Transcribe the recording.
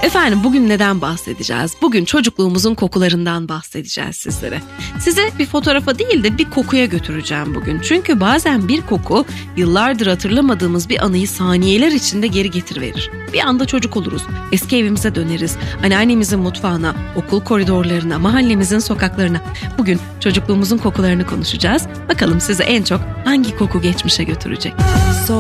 Efendim bugün neden bahsedeceğiz? Bugün çocukluğumuzun kokularından bahsedeceğiz sizlere. Size bir fotoğrafa değil de bir kokuya götüreceğim bugün. Çünkü bazen bir koku yıllardır hatırlamadığımız bir anıyı saniyeler içinde geri getiriverir. Bir anda çocuk oluruz. Eski evimize döneriz. Anneannemizin mutfağına, okul koridorlarına, mahallemizin sokaklarına. Bugün çocukluğumuzun kokularını konuşacağız. Bakalım sizi en çok hangi koku geçmişe götürecek?